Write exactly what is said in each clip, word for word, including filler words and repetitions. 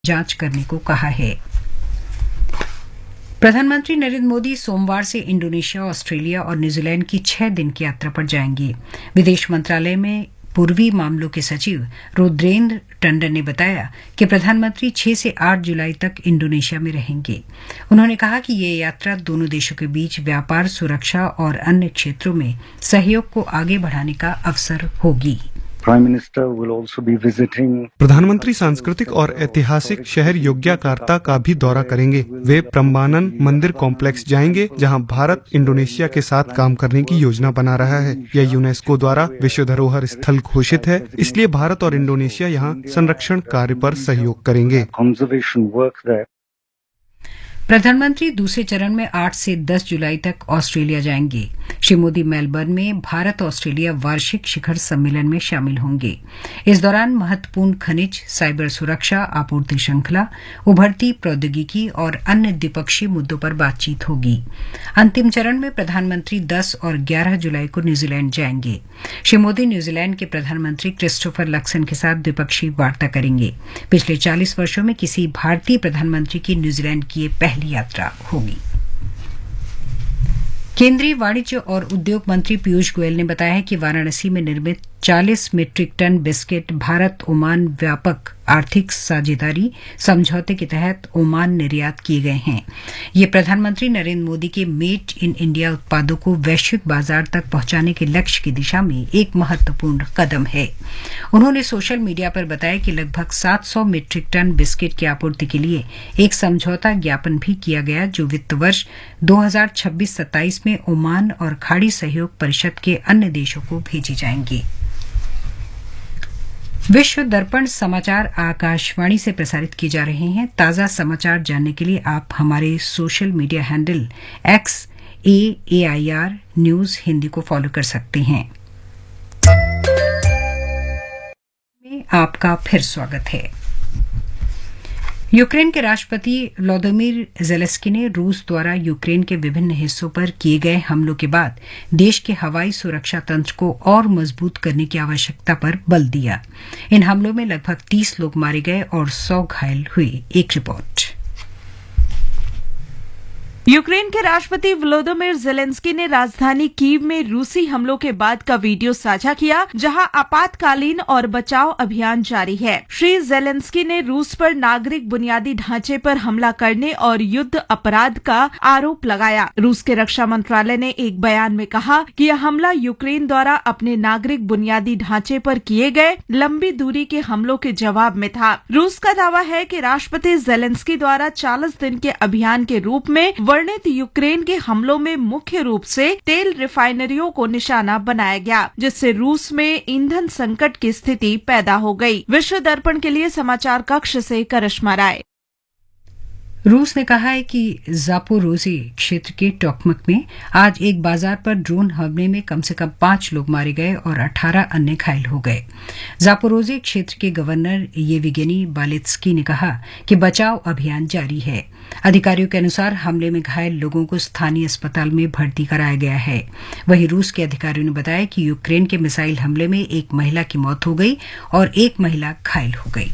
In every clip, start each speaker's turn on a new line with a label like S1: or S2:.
S1: जांच करने को कहा है। प्रधानमंत्री नरेंद्र मोदी सोमवार से इंडोनेशिया, ऑस्ट्रेलिया और न्यूजीलैंड की छह दिन की यात्रा पर जाएंगे। विदेश मंत्रालय में पूर्वी मामलों के सचिव रुद्रेंद्र टंडन ने बताया कि प्रधानमंत्री छह से आठ जुलाई तक इंडोनेशिया में रहेंगे। उन्होंने कहा कि ये यात्रा दोनों देशों के बीच व्यापार, सुरक्षा और अन्य क्षेत्रों में सहयोग को आगे बढ़ाने का अवसर होगी।
S2: प्रधानमंत्री सांस्कृतिक और ऐतिहासिक शहर योग्याकार्ता का भी दौरा करेंगे। वे प्रम्बानन मंदिर कॉम्प्लेक्स जाएंगे, जहां भारत इंडोनेशिया के साथ काम करने की योजना बना रहा है। यह यूनेस्को द्वारा विश्व धरोहर स्थल घोषित है, इसलिए भारत और इंडोनेशिया यहां संरक्षण कार्य पर सहयोग करेंगे।
S1: प्रधानमंत्री दूसरे चरण में आठ से दस जुलाई तक ऑस्ट्रेलिया जाएंगे। श्री मोदी मेलबर्न में भारत ऑस्ट्रेलिया वार्षिक शिखर सम्मेलन में शामिल होंगे। इस दौरान महत्वपूर्ण खनिज, साइबर सुरक्षा, आपूर्ति श्रृंखला, उभरती प्रौद्योगिकी और अन्य द्विपक्षीय मुद्दों पर बातचीत होगी। अंतिम चरण में प्रधानमंत्री दस और ग्यारह जुलाई को न्यूजीलैंड जाएंगे। श्री मोदी न्यूजीलैंड के प्रधानमंत्री क्रिस्टोफर लक्सन के साथ द्विपक्षीय वार्ता करेंगे। पिछले चालीस वर्षों में किसी भारतीय प्रधानमंत्री की न्यूजीलैंड की पहली यात्रा होगी। केंद्रीय वाणिज्य और उद्योग मंत्री पीयूष गोयल ने बताया है कि वाराणसी में निर्मित चालीस metric ton biscuit Bharat Oman व्यापक आर्थिक साझेदारी समझौते के तहत ओमान निर्यात किए गए हैं। ये प्रधानमंत्री नरेंद्र मोदी के मेड इन इंडिया उत्पादों को वैश्विक बाजार तक पहुंचाने के लक्ष्य की दिशा में एक महत्वपूर्ण कदम है। उन्होंने सोशल मीडिया पर बताया कि लगभग सात सौ मीट्रिक टन बिस्किट की आपूर्ति के लिए एक समझौता ज्ञापन भी किया गया, जो वित्त वर्ष दो हज़ार छब्बीस सत्ताईस में ओमान और खाड़ी सहयोग परिषद के अन्य देशों को भेजी जाएंगी। विश्व दर्पण समाचार आकाशवाणी से प्रसारित किए जा रहे हैं। ताजा समाचार जानने के लिए आप हमारे social media handle x A A I R news Hindi को फॉलो कर सकते हैं। में आपका फिर स्वागत है। यूक्रेन के राष्ट्रपति व्लादिमीर ज़ेलेंस्की ने रूस द्वारा यूक्रेन के विभिन्न हिस्सों पर किए गए हमलों के बाद देश के हवाई सुरक्षा तंत्र को और मजबूत करने की आवश्यकता पर बल दिया। इन हमलों में लगभग तीस लोग मारे गए और सौ घायल हुए। एक रिपोर्ट।
S3: यूक्रेन के राष्ट्रपति व्लादिमीर ज़ेलेंस्की ने राजधानी कीव में रूसी हमलों के बाद का वीडियो साझा किया, जहां आपातकालीन और बचाव अभियान जारी है। श्री ज़ेलेंस्की ने रूस पर नागरिक बुनियादी ढांचे पर हमला करने और युद्ध अपराध का आरोप लगाया। रूस के रक्षा मंत्रालय ने एक बयान में कहा कि यह हमला यूक्रेन द्वारा अपने नागरिक बुनियादी ढांचे पर किए गए लंबी दूरी के हमलों के जवाब में था। रूस का दावा है कि राष्ट्रपति ज़ेलेंस्की द्वारा चालीस दिन के अभियान के रूप में वर्णित यूक्रेन के हमलों में मुख्य रूप से तेल रिफाइनरियों को निशाना बनाया गया, जिससे रूस में ईंधन संकट की स्थिति पैदा हो गई। विश्व दर्पण के लिए समाचार कक्ष से करिश्मा राय।
S1: रूस ने कहा है कि ज़ापोरोज़े क्षेत्र के टोकमक में आज एक बाजार पर ड्रोन हमले में कम से कम पांच लोग मारे गए और अठारह अन्य घायल हो गए। ज़ापोरोज़े क्षेत्र के गवर्नर येविगेनी बालेत्स्की ने कहा कि बचाव अभियान जारी है। अधिकारियों के अनुसार हमले में घायल लोगों को स्थानीय अस्पताल में भर्ती कराया गया है। वहीं रूस के अधिकारियों ने बताया कि यूक्रेन के मिसाइल हमले में एक महिला की मौत हो गई और एक महिला घायल हो गई।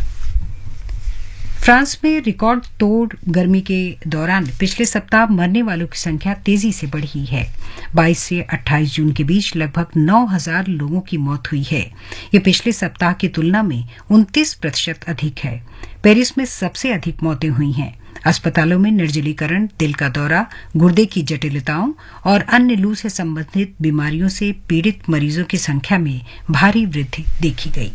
S1: फ्रांस में रिकॉर्ड तोड़ गर्मी के दौरान पिछले सप्ताह मरने वालों की संख्या तेजी से बढ़ी है। बाईस से अट्ठाईस जून के बीच लगभग नौ हज़ार लोगों की मौत हुई है। ये पिछले सप्ताह की तुलना में उनतीस प्रतिशत अधिक है। पेरिस में सबसे अधिक मौतें हुई हैं। अस्पतालों में निर्जलीकरण, दिल का दौरा, गुर्दे की जटिलताओं और अन्य लू से संबंधित बीमारियों से पीड़ित मरीजों की संख्या में भारी वृद्धि देखी गई।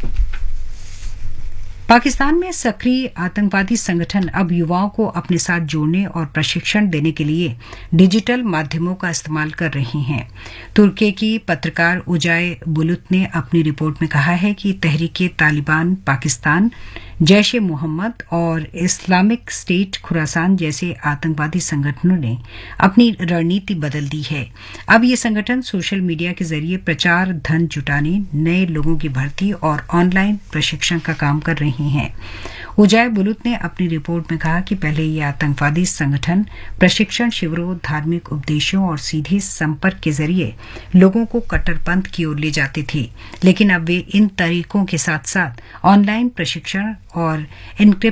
S1: पाकिस्तान में सक्रिय आतंकवादी संगठन अब युवाओं को अपने साथ जोड़ने और प्रशिक्षण देने के लिए डिजिटल माध्यमों का इस्तेमाल कर रहे हैं। तुर्की की पत्रकार उजाय बुलुत ने अपनी रिपोर्ट में कहा है कि तहरीके तालिबान पाकिस्तान, जैश ए मोहम्मद और इस्लामिक स्टेट खुरासान जैसे आतंकवादी संगठनों ने अपनी रणनीति बदल दी है। अब ये संगठन सोशल मीडिया के जरिए प्रचार, धन जुटाने, नए लोगों की भर्ती और ऑनलाइन प्रशिक्षण का काम कर रहे हैं। उजाय बुलुत ने अपनी रिपोर्ट में कहा कि पहले ये आतंकवादी संगठन प्रशिक्षण शिविरों, धार्मिक उपदेशों और सीधे संपर्क के जरिए लोगों को कट्टरपंथ की ओर ले जाते थे, लेकिन अब वे इन तरीकों के साथ साथ ऑनलाइन प्रशिक्षण और इनक्रिप्ट